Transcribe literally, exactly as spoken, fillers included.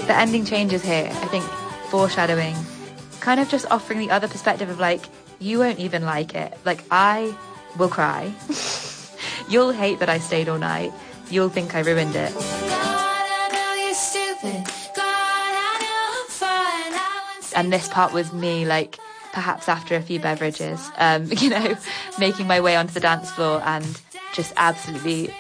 the ending changes here, I think, foreshadowing, kind of just offering the other perspective of like, you won't even like it. Like, I will cry. You'll hate that I stayed all night. You'll think I ruined it. And this part was me, like, perhaps after a few beverages, um, you know, making my way onto the dance floor and just absolutely